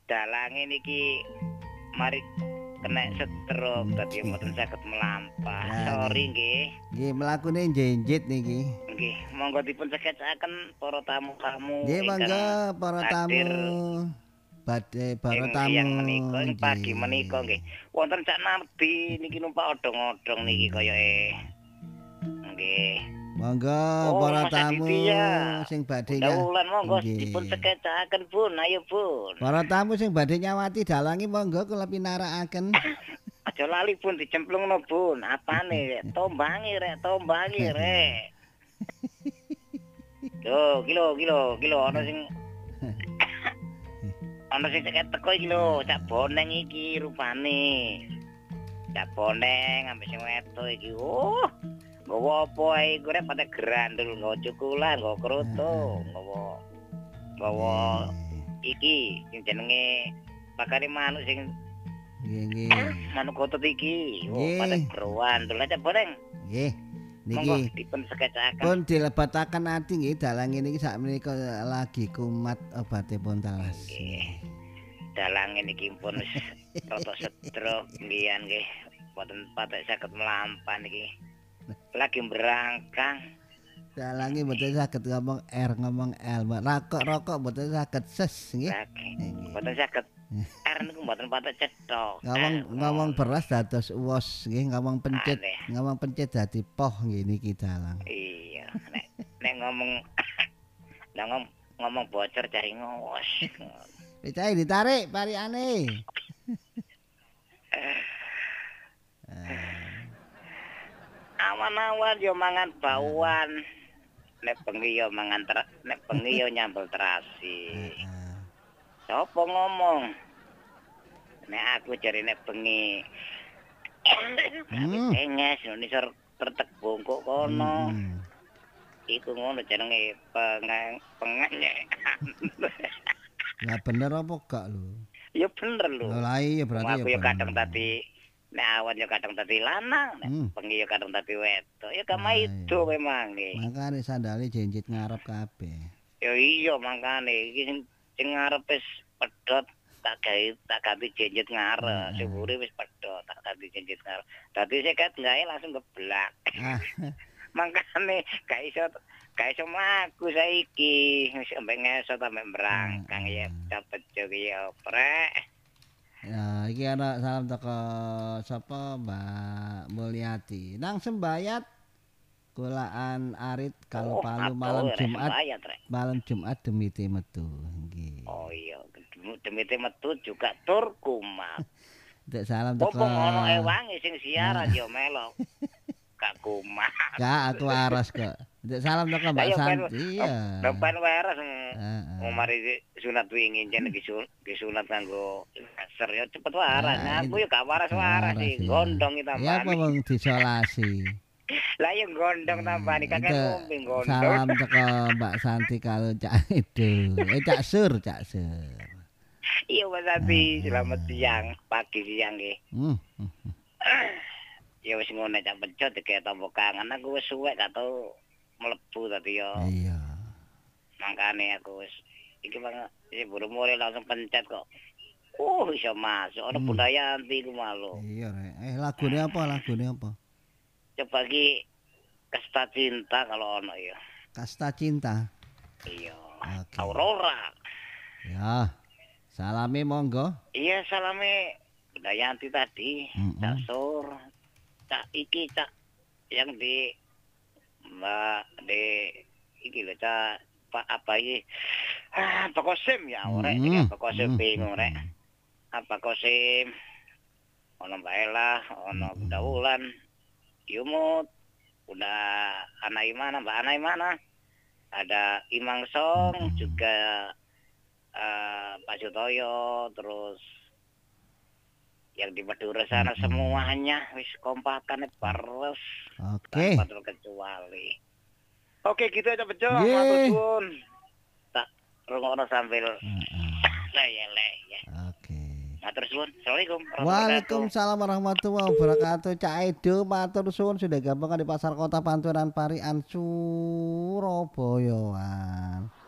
dalange niki mari kena stroke dadi mboten saged melampah. Sorry nggih. Nggih, mlakune njenjit niki. Nggih, monggo dipun sekecaken para tamu-tamu Nggih, monggo para tamu. Badhe para tamu. Siang menika, ing pagi menika nggih. Wonten cak nabi niki numpak odong-odong niki koyoke. Nggih. Monggo para tamu sing badhe Wulan monggo dipun sekecaken Bun, ayo Bun. Para tamu sing badhe nyawati dalange monggo kula pinarakaken. Aja lali Bun dicemplungno Bun. Apane tombangi rek. Yo, kilo ana sing ceket teko iki lho, cak boneng iki rupane. Cak boneng ambek sing wedo iki. Oh. Nggawa apa ae gorek pada grandul, nggawa cukulan, nggawa kroto, nggawa iki sing jenenge pakane manuk sing nggih. Manuk kotot iki. Oh, pada geruan, dul aja boneng. Nggih. Niki dipun sekecaken. Pun dilebetaken ati nggih dalange niki sakmenika lagi kumat obate Pontalas. Nggih. Dalange niki pun rada stroke nggih. Boten patek saged melampah niki. Lagi berangkang. Dalange mboten saged ngomong R ngomong L. Rokok mboten saged ses nggih. Mboten saged R niku mboten patek cetok. Ngomong beras dados uwos nggih, ngomong pencet dadi poh nggih niki dalang. Iya, nek ngomong bocor cari ngos. Picahe ditarik parikane. Awan-awan yo mangan bauan. Nek bengi yo nyambel terasi. Sopo ngomong? Nek aku jare nek bengi. Enges nisor tertek bongkok kono. Iku ngono jenenge penganyek. Lah bener apa gak lho? Ya bener lho. Lah iya berarti aku ya kadang tadi nek awan ya kadang tadi lanang, nek bengi ya kadang tadi wedok. Ya gak maido memang nggih. Makane sandale jenjit ngarep kabeh. Ya iya makane iki sing ngarep wis pedhot tak ganti jenjit ngarep. Sepure wis pedhot tak ganti jenjit ngarep. Dadi seket gawe langsung geblak. Makane gak iso mlaku saiki wis ambek ngesot ambek berangkang ya cepet iki ya prek. Ya iki ana salam teko sapa Mbak Mulyati nang Sembayat Kulaan Arit kalau Palu malam Jumat demite metu nggih. Oh iya demite metu juga tur kumat. Dek salam teko Opo ngono ewangi sing siaran yo melok. Gak kumat. Gak aku waras kok. Dek salam teko Mbak Santi. Iya. Depan waras. Mari sunat wingi jen iki sunat kanggo ser yo cepet waras. Aku yo gak waras-waras iki, gondong iki tambah. Ya apa wong disolasi. Lah yo gondong tambah iki kakek ngombe gondong. Salam teko Mbak Santi kalau Cak Edo. Cak Sur. Iya Mbak Santi, selamat siang, pagi siang nggih. Ya wis ngono cak pencet iki tombo kangen aku wis suwek gak tau mlebu tadi yo. Iya. Mangkane aku wis iki bang buru-buru langsung pencet kok. Iso masuk ana Budayanti ku malu. Iya rek. Lagune apa? Coba ki Kasta Cinta kalau ono ya. Kasta Cinta. Iya. Okay. Aurora. Ya. Salame monggo. Iya salame Budayanti tadi. Cak Sur. Cak iki cak yang di Mbak de iki lho cak Pak apa iki? Pak Kosim ya orek Pak Kosim bingung rek. Pak Kosim ono Mbak Ella, ono Bunda Wulan, Yumut, udah Mbak Ana Imana, ada Imang Song juga Pak Sutoyo, terus yang di Madura sana semuanya wis kompakan pares. Oke. Tanpa terkecuali. Oke, gitu aja bejo, matur suwun. Tak rungokno sambil leyeh ya. Oke. Matur suwun. Assalamualaikum. Waalaikumsalam warahmatullahi wabarakatuh. Cak Edo matur suwun sudah gabungan di Pasar Kota Panturan Parian Surabaya.